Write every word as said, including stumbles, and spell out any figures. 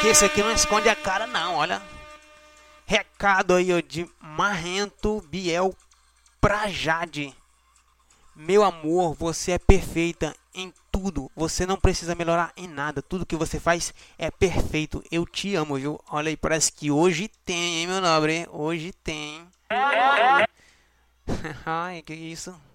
esse aqui não esconde a cara não, olha. Recado aí, ó, de Marrento Biel pra Jade. Meu amor, você é perfeita em tudo. Você não precisa melhorar em nada. Tudo que você faz é perfeito. Eu te amo, viu? Olha aí, parece que hoje tem, hein, meu nobre? Hoje tem. Ai, que isso?